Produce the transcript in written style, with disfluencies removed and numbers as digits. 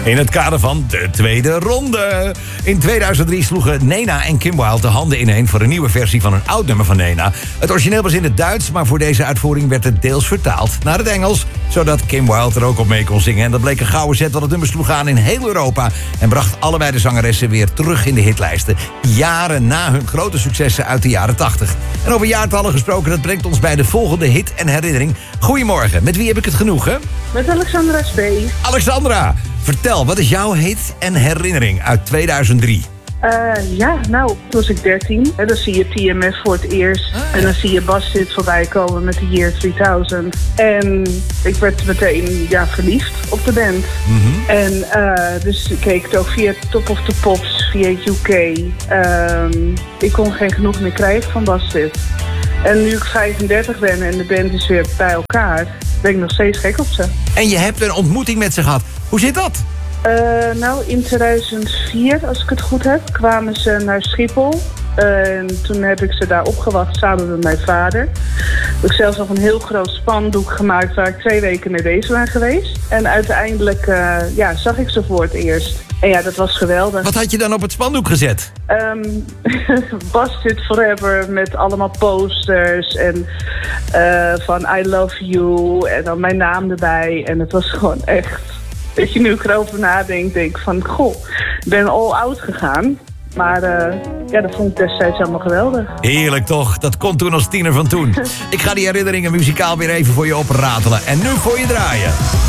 In het kader van de tweede ronde. In 2003 sloegen Nena en Kim Wilde de handen ineen voor een nieuwe versie van een oud nummer van Nena. Het origineel was in het Duits, maar voor deze uitvoering werd het deels vertaald naar het Engels, zodat Kim Wilde er ook op mee kon zingen. En dat bleek een gouden zet, want het nummer sloeg aan in heel Europa en bracht allebei de zangeressen weer terug in de hitlijsten. Jaren na hun grote successen uit de jaren 80. En over jaartallen gesproken, dat brengt ons bij de volgende hit en herinnering. Goedemorgen, met wie heb ik het genoegen? Met Alexandra Spee. Alexandra, vertel, wat is jouw hit en herinnering uit 2003? Toen was ik 13. En dan zie je TMF voor het eerst. En dan zie je Bastard voorbij komen met de Year 3000. En ik werd meteen verliefd op de band. Mm-hmm. En dus ik keek het ook via Top of the Pops, via UK. Ik kon geen genoeg meer krijgen van Bastard. En nu ik 35 ben en de band is weer bij elkaar, ben ik nog steeds gek op ze. En je hebt een ontmoeting met ze gehad. Hoe zit dat? In 2004, als ik het goed heb, kwamen ze naar Schiphol. En toen heb ik ze daar opgewacht samen met mijn vader. Heb ik zelfs nog een heel groot spandoek gemaakt waar ik 2 weken mee bezig ben geweest. En uiteindelijk zag ik ze voor het eerst. En ja, dat was geweldig. Wat had je dan op het spandoek gezet? Bastard Forever met allemaal posters en van I Love You en dan mijn naam erbij. En het was gewoon echt, weet je, nu ik erover nadenk, denk ik van, goh, ik ben all out gegaan. Maar dat vond ik destijds allemaal geweldig. Heerlijk toch, dat kon toen als tiener van toen. Ik ga die herinneringen muzikaal weer even voor je opratelen. En nu voor je draaien.